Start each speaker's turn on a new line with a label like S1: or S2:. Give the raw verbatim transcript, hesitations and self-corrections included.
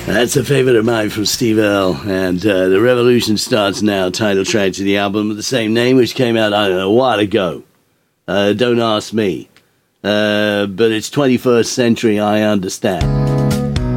S1: That's a favourite of mine from Steve Earle, and uh, The Revolution Starts Now, title track to the album of the same name, which came out, I don't know, a while ago. Uh, don't ask me. Uh, but it's twenty-first century, I understand.